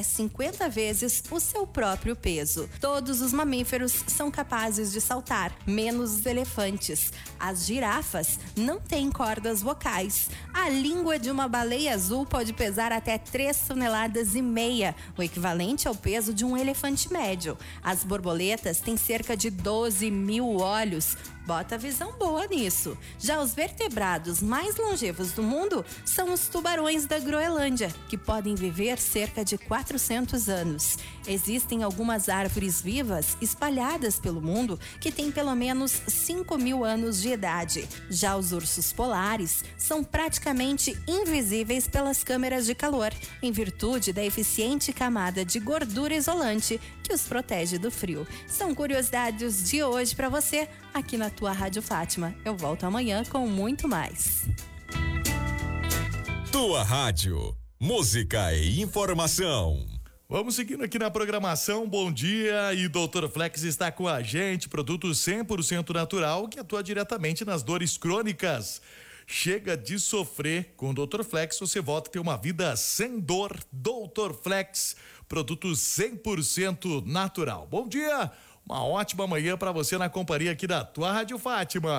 50 vezes o seu próprio peso. Todos os mamíferos são capazes de saltar, menos os elefantes. As girafas não têm cordas vocais. A língua de uma baleia azul pode pesar até 3,5 toneladas, o equivalente ao peso de um elefante médio. As borboletas têm cerca de 12 mil olhos. Bota visão boa nisso. Já os vertebrados mais longevos do mundo são os tubarões da Groenlândia, que podem viver cerca de 400 anos. Existem algumas árvores vivas espalhadas pelo mundo que têm pelo menos 5.000 anos de idade. Já os ursos polares são praticamente invisíveis pelas câmeras de calor, em virtude da eficiente camada de gordura isolante que os protege do frio. São curiosidades de hoje para você, aqui na tua Rádio Fátima. Eu volto amanhã com muito mais. Tua Rádio, música e informação. Vamos seguindo aqui na programação. Bom dia, e Dr. Flex está com a gente, produto 100% natural que atua diretamente nas dores crônicas. Chega de sofrer. Com o Dr. Flex você volta a ter uma vida sem dor. Dr. Flex, produto 100% natural. Bom dia, uma ótima manhã para você na companhia aqui da tua Rádio Fátima.